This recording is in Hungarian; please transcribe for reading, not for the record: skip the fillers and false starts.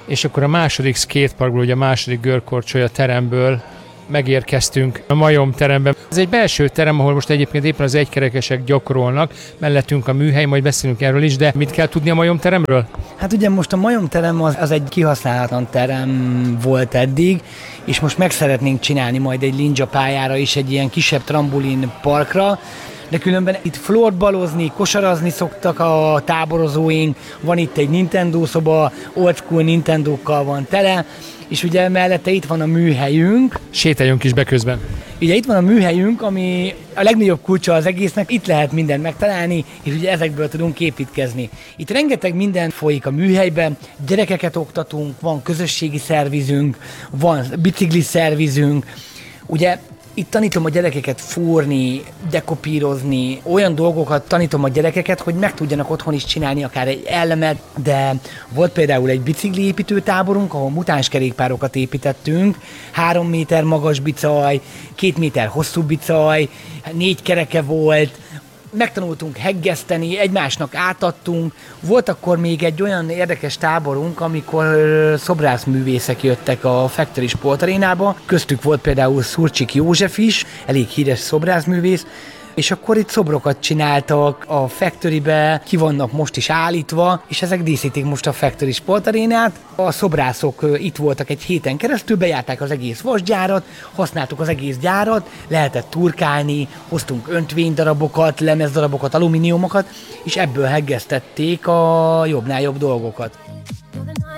és akkor a második skateparkból, ugye a második görkorcsolya teremből megérkeztünk a Majom teremben. Ez egy belső terem, ahol most egyébként éppen az egykerekesek gyakorolnak, mellettünk a műhely, majd beszélünk erről is, de mit kell tudni a Majom teremről? Hát ugye most a Majom terem az egy kihasználatlan terem volt eddig, és most meg szeretnénk csinálni majd egy ninja pályára is, egy ilyen kisebb trambulin parkra, de különben itt floorbalozni, kosarazni szoktak a táborozóink, van itt egy Nintendo szoba, old school Nintendókkal van tele, és ugye mellette itt van a műhelyünk. Sétáljunk is be közben. Ugye itt van a műhelyünk, ami a legnagyobb kulcsa az egésznek, itt lehet mindent megtalálni, és ugye ezekből tudunk építkezni. Itt rengeteg minden folyik a műhelyben, gyerekeket oktatunk, van közösségi szervizünk, van bicikli szervizünk, ugye itt tanítom a gyerekeket fúrni, dekopírozni, olyan dolgokat tanítom a gyerekeket, hogy meg tudjanak otthon is csinálni akár egy elemet, de volt például egy bicikliépítő táborunk, ahol mutáns kerékpárokat építettünk, 3 méter magas bicaj, 2 méter hosszú bicaj, 4 kereke volt, megtanultunk heggeszteni, egymásnak átadtunk. Volt akkor még egy olyan érdekes táborunk, amikor szobrászművészek jöttek a Factory Sport Arénába. Köztük volt például Szurcsik József is, elég híres szobrászművész, és akkor itt szobrokat csináltak a Factorybe, ki vannak most is állítva, és ezek díszítik most a Factory Sport Arénát. A szobrászok itt voltak egy héten keresztül, bejárták az egész vasgyárat, használtuk az egész gyárat, lehetett turkálni, hoztunk öntvénydarabokat, lemezdarabokat, alumíniumokat, és ebből heggeztették a jobbnál jobb dolgokat.